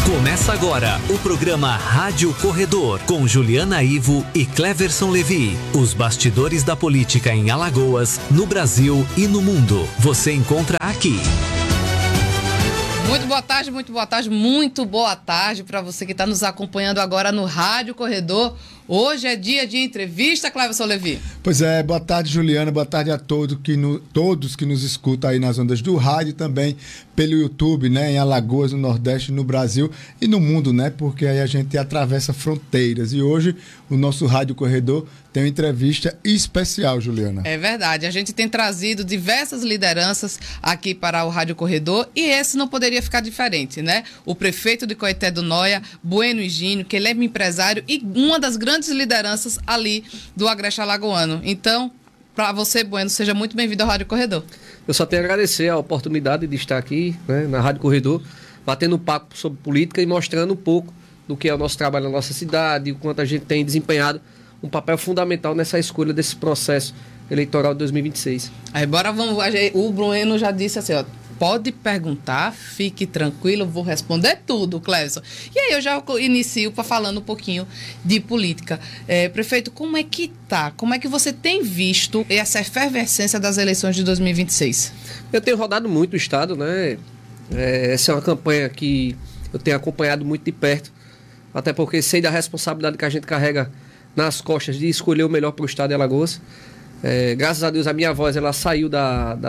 Começa agora o programa Rádio Corredor, com Juliana Ivo e Cleverson Levi. Os bastidores da política em Alagoas, no Brasil e no mundo. Você encontra aqui. Muito boa tarde, muito boa tarde, muito boa tarde para você que está nos acompanhando agora no Rádio Corredor. Hoje é dia de entrevista, Cleverson Levi. Pois é, boa tarde, Juliana, boa tarde a todos que nos escutam aí nas ondas do rádio, também pelo YouTube, né, em Alagoas, no Nordeste, no Brasil e no mundo, né, porque aí a gente atravessa fronteiras. E hoje o nosso Rádio Corredor tem uma entrevista especial, Juliana. É verdade, a gente tem trazido diversas lideranças aqui para o Rádio Corredor e esse não poderia ficar diferente, né? O prefeito de Coité do Noia, Bueno Higínio, que ele é empresário e uma das grandes lideranças ali do Agreste Alagoano. Então, para você, Bueno, seja muito bem-vindo ao Rádio Corredor. Eu só tenho a agradecer a oportunidade de estar aqui, né, na Rádio Corredor, batendo um papo sobre política e mostrando um pouco do que é o nosso trabalho na nossa cidade, o quanto a gente tem desempenhado um papel fundamental nessa escolha desse processo eleitoral de 2026. Aí, bora, vamos. O Bueno já disse assim, ó, pode perguntar, fique tranquilo, vou responder tudo, Cleverson. E aí eu já inicio falando um pouquinho de política. Prefeito, como é que tá? Como é que você tem visto essa efervescência das eleições de 2026? Eu tenho rodado muito o estado, né? Essa é uma campanha que eu tenho acompanhado muito de perto, até porque sei da responsabilidade que a gente carrega nas costas de escolher o melhor para o estado de Alagoas. Graças a Deus a minha voz ela saiu da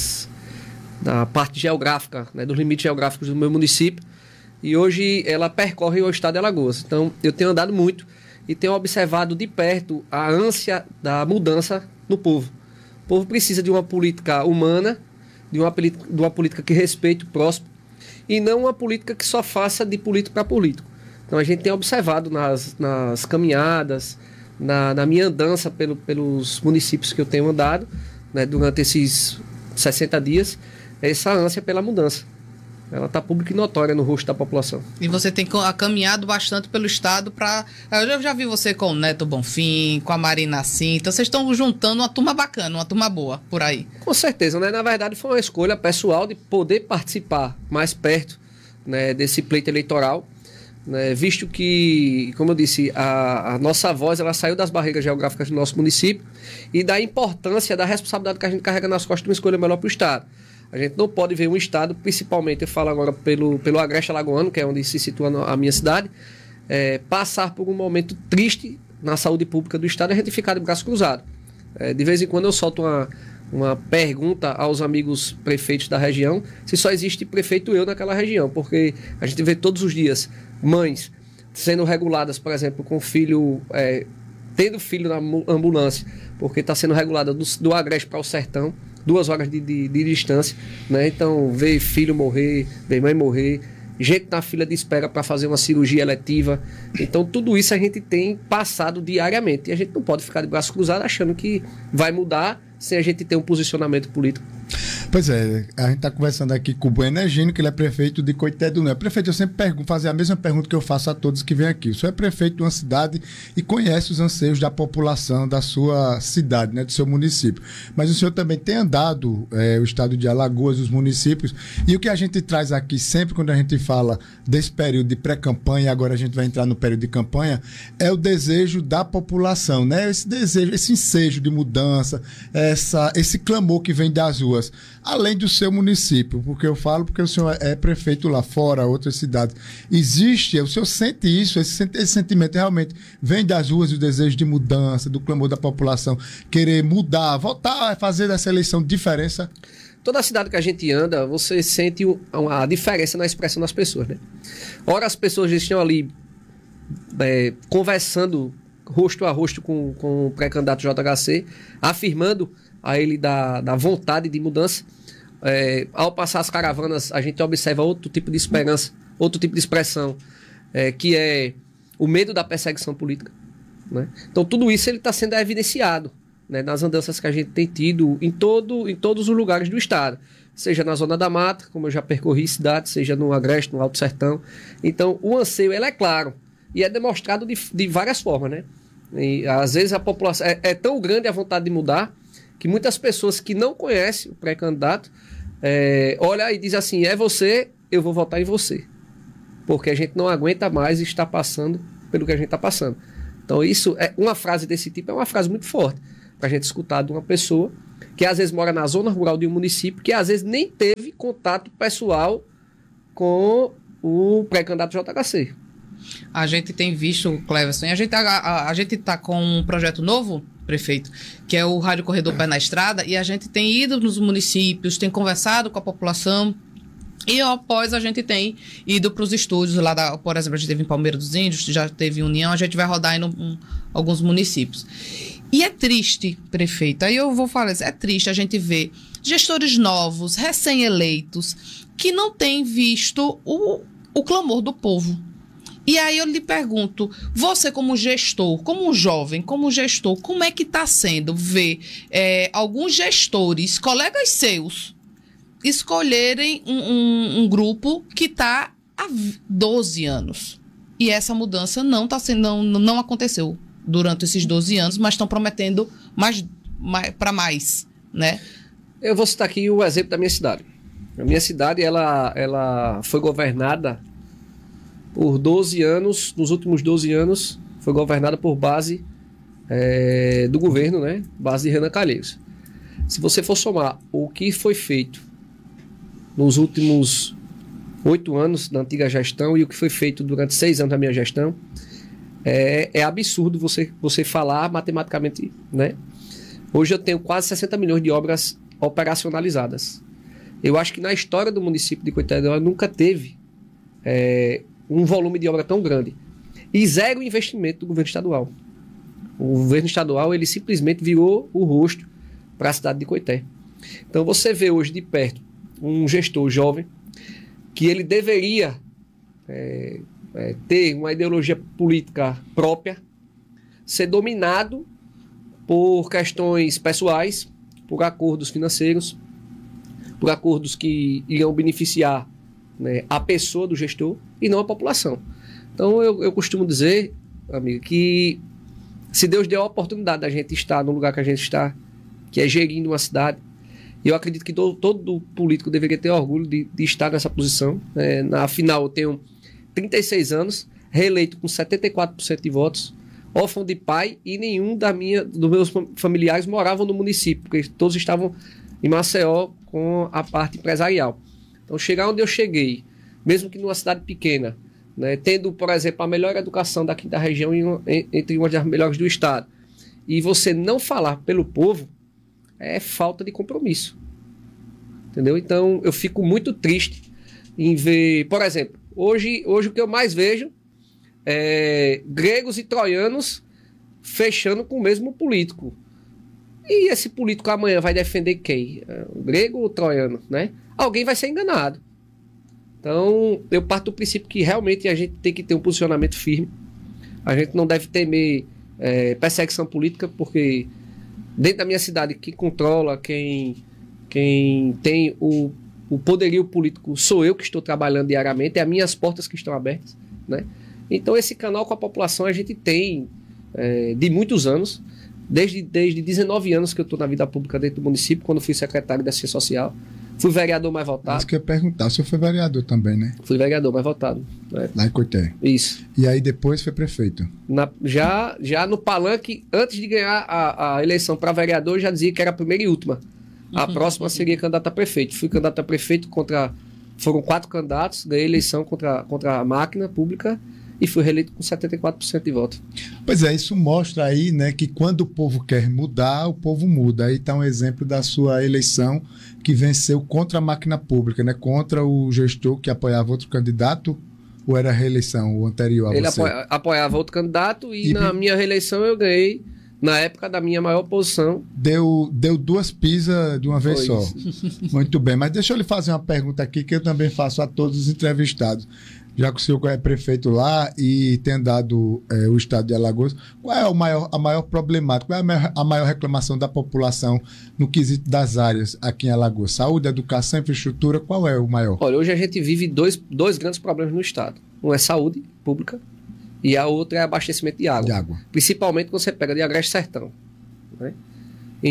parte geográfica, né, dos limites geográficos do meu município, e hoje ela percorre o estado de Alagoas. Então eu tenho andado muito e tenho observado de perto a ânsia da mudança no povo. O povo precisa de uma política humana, de uma política que respeite o próximo, e não uma política que só faça de político para político. Então a gente tem observado nas caminhadas, na minha andança pelos municípios que eu tenho andado, né, durante esses 60 dias, essa ânsia pela mudança. Ela está pública e notória no rosto da população. E você tem caminhado bastante pelo estado para... Eu já vi você com o Neto Bonfim, com a Marina Assim, então vocês estão juntando uma turma bacana, uma turma boa por aí. Com certeza, né? Na verdade foi uma escolha pessoal de poder participar mais perto, né, desse pleito eleitoral, né, visto que, como eu disse, a nossa voz ela saiu das barreiras geográficas do nosso município e da importância, da responsabilidade que a gente carrega nas costas de uma escolha melhor para o estado. A gente não pode ver um estado, principalmente eu falo agora pelo Agreste Alagoano, que é onde se situa a minha cidade, passar por um momento triste na saúde pública do estado e a gente ficar de braço cruzado. De vez em quando eu solto uma pergunta aos amigos prefeitos da região se só existe prefeito eu naquela região, porque a gente vê todos os dias mães sendo reguladas, por exemplo, com filho, tendo filho na ambulância, porque está sendo regulada do Agreste para o Sertão, 2 horas de distância, né? Então, ver filho morrer, ver mãe morrer, gente na fila de espera para fazer uma cirurgia eletiva. Então, tudo isso a gente tem passado diariamente. E a gente não pode ficar de braço cruzado achando que vai mudar sem a gente ter um posicionamento político. Pois é, a gente está conversando aqui com o Bueno Higínio, que ele é prefeito de Coité do Noia. Prefeito, eu sempre fazer a mesma pergunta que eu faço a todos que vêm aqui. O senhor é prefeito de uma cidade e conhece os anseios da população da sua cidade, né, do seu município. Mas o senhor também tem andado o estado de Alagoas, os municípios, e o que a gente traz aqui sempre quando a gente fala desse período de pré-campanha, agora a gente vai entrar no período de campanha, é o desejo da população, né? Esse desejo, esse ensejo de mudança, esse clamor que vem das ruas. Além do seu município, porque eu falo porque o senhor é prefeito lá fora, outras cidades. Existe, o senhor sente isso, esse sentimento realmente vem das ruas, o desejo de mudança, do clamor da população, querer mudar, voltar a fazer dessa eleição diferença? Toda cidade que a gente anda, você sente a diferença na expressão das pessoas, né? Ora, as pessoas estão ali conversando rosto a rosto com o pré-candidato JHC, afirmando a ele da vontade de mudança. Ao passar as caravanas, a gente observa outro tipo de esperança, outro tipo de expressão, que é o medo da perseguição política, né? Então tudo isso está sendo evidenciado, né, nas andanças que a gente tem tido em todos os lugares do estado, seja na Zona da Mata, como eu já percorri cidades, seja no Agreste, no Alto Sertão. Então o anseio ele é claro e é demonstrado de várias formas, né? E às vezes a população é tão grande a vontade de mudar que muitas pessoas que não conhecem o pré-candidato olham e dizem assim, é você, eu vou votar em você. porque a gente não aguenta mais estar passando pelo que a gente está passando. Então, isso é uma frase desse tipo, é uma frase muito forte para a gente escutar de uma pessoa que às vezes mora na zona rural de um município, que às vezes nem teve contato pessoal com o pré-candidato JHC. A gente tem visto, Cleverson, a gente tá com um projeto novo, prefeito, que é o Rádio Corredor Pé na Estrada, e a gente tem ido nos municípios, tem conversado com a população, e após a gente tem ido para os estúdios lá, por exemplo, a gente teve em Palmeira dos Índios, já teve em União, a gente vai rodar em alguns municípios. E é triste, prefeito, aí eu vou falar isso, é triste a gente ver gestores novos, recém-eleitos, que não têm visto o clamor do povo. E aí eu lhe pergunto, você como gestor, como um jovem, como gestor, como é que está sendo ver alguns gestores, colegas seus, escolherem um grupo que está há 12 anos? E essa mudança não aconteceu durante esses 12 anos, mas estão prometendo para mais, né? Eu vou citar aqui o exemplo da minha cidade. A minha cidade, ela foi governada por 12 anos, nos últimos 12 anos, foi governada por base do governo, né? Base de Renan Calheiros. Se você for somar o que foi feito nos últimos 8 anos da antiga gestão e o que foi feito durante 6 anos da minha gestão, é absurdo você falar matematicamente, né? Hoje eu tenho quase 60 milhões de obras operacionalizadas. Eu acho que na história do município de Coité do Noia nunca teve um volume de obra tão grande. E zero investimento do governo estadual. O governo estadual, ele simplesmente virou o rosto para a cidade de Coité. Então você vê hoje de perto um gestor jovem que ele deveria ter uma ideologia política própria, ser dominado por questões pessoais, por acordos financeiros, por acordos que iriam beneficiar, né, a pessoa do gestor e não a população. Então eu costumo dizer, amigo, que se Deus deu a oportunidade da gente estar no lugar que a gente está, que é gerindo uma cidade, eu acredito que todo político deveria ter orgulho de estar nessa posição. Afinal, eu tenho 36 anos, reeleito com 74% de votos, órfão de pai, e nenhum dos meus familiares moravam no município, porque todos estavam em Maceió com a parte empresarial. Então, chegar onde eu cheguei, mesmo que numa cidade pequena, né, tendo, por exemplo, a melhor educação daqui da região entre uma das melhores do estado, e você não falar pelo povo, é falta de compromisso. Entendeu? Então, eu fico muito triste em ver, por exemplo, hoje o que eu mais vejo é gregos e troianos fechando com o mesmo político. E esse político amanhã vai defender quem? O grego ou o troiano, né? Alguém vai ser enganado. Então, eu parto do princípio que realmente a gente tem que ter um posicionamento firme. A gente não deve temer perseguição política, porque dentro da minha cidade, quem controla, quem tem o poderio político sou eu que estou trabalhando diariamente, é as minhas portas que estão abertas, né? Então, esse canal com a população a gente tem de muitos anos. Desde 19 anos que eu estou na vida pública dentro do município, quando fui secretário da Assistência Social. Fui vereador mais votado. Isso que eu ia perguntar, o senhor foi vereador também, né? Fui vereador mais votado. Né? Lá em Coité. Isso. E aí depois foi prefeito. Já no palanque, antes de ganhar a eleição para vereador, já dizia que era a primeira e última. A próxima seria candidato a prefeito. Fui candidato a prefeito foram 4 candidatos, ganhei eleição contra a máquina pública e fui reeleito com 74% de voto. Pois é, isso mostra aí, né, que quando o povo quer mudar, o povo muda. Aí está um exemplo da sua eleição que venceu contra a máquina pública, né, contra o gestor que apoiava outro candidato, ou era a reeleição, o anterior a Ele você? apoiava outro candidato e na minha reeleição eu ganhei, na época da minha maior posição. Deu 2 pisas de uma vez só. Muito bem, mas deixa eu lhe fazer uma pergunta aqui que eu também faço a todos os entrevistados. Já que o senhor é prefeito lá e tem dado o estado de Alagoas, qual é a maior problemática, qual é a maior reclamação da população no quesito das áreas aqui em Alagoas? Saúde, educação, infraestrutura, qual é o maior? Olha, hoje a gente vive dois grandes problemas no estado. Um é saúde pública e a outra é abastecimento de água. Principalmente quando você pega de Agreste Sertão, né?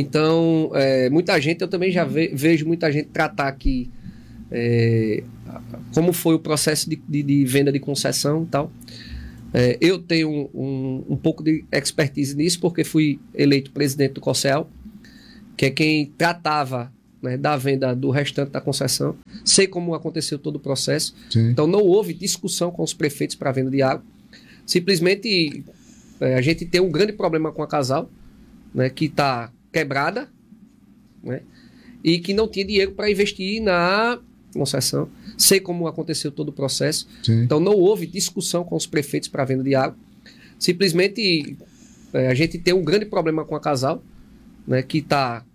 Então, muita gente, eu também já vejo muita gente tratar aqui como foi o processo de venda de concessão e tal. Eu tenho um pouco de expertise nisso, porque fui eleito presidente do COCEAL, que é quem tratava, né, da venda do restante da concessão. Sei como aconteceu todo o processo. Sim. Então não houve discussão com os prefeitos para a venda de água. Simplesmente a gente tem um grande problema com a Casal, né, que está quebrada, né, e que não tinha dinheiro para investir na concessão. Sei como aconteceu todo o processo. Sim. Então não houve discussão com os prefeitos para a venda de água. Simplesmente a gente tem um grande problema com a Casal, né, que está